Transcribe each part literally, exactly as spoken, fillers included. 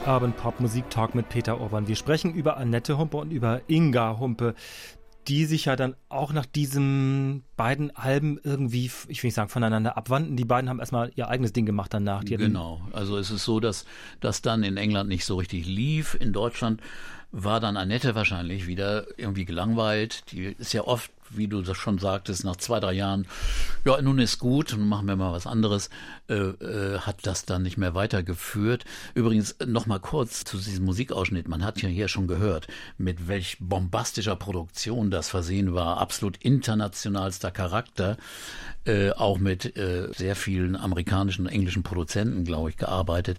Urban Pop Musik Talk mit Peter Urban. Wir sprechen über Annette Humpe und über Inga Humpe, die sich ja dann auch nach diesen beiden Alben irgendwie, ich will nicht sagen voneinander abwandten. Die beiden haben erstmal ihr eigenes Ding gemacht danach. Die genau, also es ist so, dass das dann in England nicht so richtig lief. In Deutschland war dann Annette wahrscheinlich wieder irgendwie gelangweilt. Die ist ja oft, wie du das schon sagtest, nach zwei, drei Jahren, ja, nun ist gut, nun machen wir mal was anderes, äh, äh, hat das dann nicht mehr weitergeführt. Übrigens, noch mal kurz zu diesem Musikausschnitt. Man hat ja hier schon gehört, mit welch bombastischer Produktion das versehen war. Absolut internationalster Charakter. Äh, auch mit äh, sehr vielen amerikanischen und englischen Produzenten, glaube ich, gearbeitet.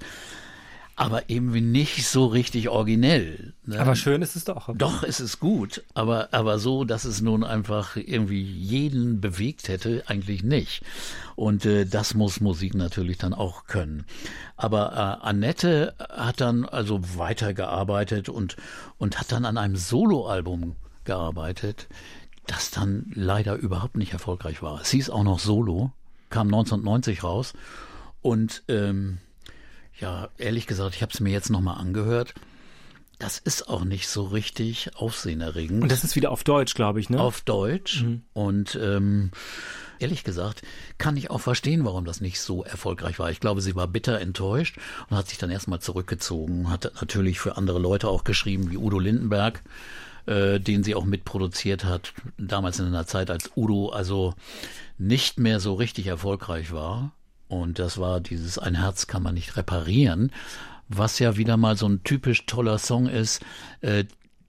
Aber eben nicht so richtig originell. Ne? Aber schön ist es doch. Doch, es ist gut, aber, aber so, dass es nun einfach irgendwie jeden bewegt hätte, eigentlich nicht. Und äh, das muss Musik natürlich dann auch können. Aber äh, Annette hat dann also weitergearbeitet und, und hat dann an einem Soloalbum gearbeitet, das dann leider überhaupt nicht erfolgreich war. Es hieß auch noch Solo, kam neunzehnhundertneunzig raus und ähm, ja, ehrlich gesagt, ich habe es mir jetzt nochmal angehört. Das ist auch nicht so richtig aufsehenerregend. Und das ist wieder auf Deutsch, glaube ich, ne? Auf Deutsch. Mhm. Und ähm, ehrlich gesagt kann ich auch verstehen, warum das nicht so erfolgreich war. Ich glaube, sie war bitter enttäuscht und hat sich dann erstmal zurückgezogen. Hat natürlich für andere Leute auch geschrieben, wie Udo Lindenberg, äh, den sie auch mitproduziert hat. Damals in einer Zeit, als Udo also nicht mehr so richtig erfolgreich war. Und das war dieses Ein Herz kann man nicht reparieren, was ja wieder mal so ein typisch toller Song ist, äh,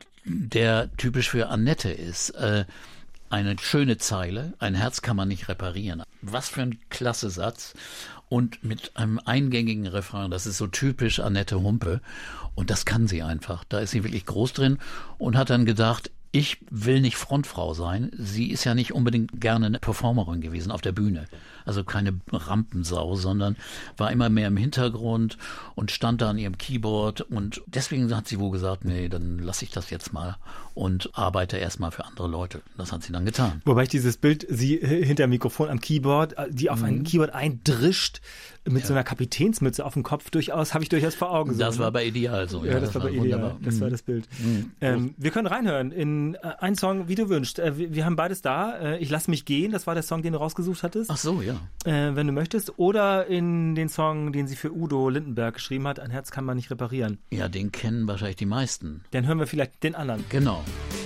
der typisch für Annette ist. Äh, eine schöne Zeile, ein Herz kann man nicht reparieren. Was für ein klasse Satz. Und mit einem eingängigen Refrain, das ist so typisch Annette Humpe. Und das kann sie einfach. Da ist sie wirklich groß drin und hat dann gedacht, ich will nicht Frontfrau sein. Sie ist ja nicht unbedingt gerne eine Performerin gewesen auf der Bühne. Also keine Rampensau, sondern war immer mehr im Hintergrund und stand da an ihrem Keyboard. Und deswegen hat sie wohl gesagt, nee, dann lasse ich das jetzt mal und arbeite erstmal für andere Leute. Das hat sie dann getan. Wobei ich dieses Bild, sie hinter dem Mikrofon am Keyboard, die auf mhm. ein Keyboard eindrischt, mit ja. so einer Kapitänsmütze auf dem Kopf, durchaus, habe ich durchaus vor Augen. Das so, war ne? bei Ideal so. Ja, ja das, das war bei Ideal. Wunderbar. Das mhm. war das Bild. Mhm. Ähm, wir können reinhören in äh, einen Song, wie du wünschst. Äh, wir, wir haben beides da. Äh, Ich lass mich gehen, das war der Song, den du rausgesucht hattest. Ach so, ja. Äh, wenn du möchtest. Oder in den Song, den sie für Udo Lindenberg geschrieben hat, Ein Herz kann man nicht reparieren. Ja, den kennen wahrscheinlich die meisten. Dann hören wir vielleicht den anderen. Genau.